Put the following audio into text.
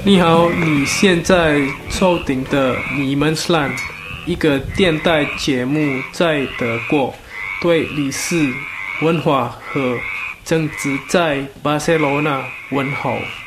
你好，你现在收听的你们slam一个电台节目，在德国对历史文化和政治在巴塞罗那问候。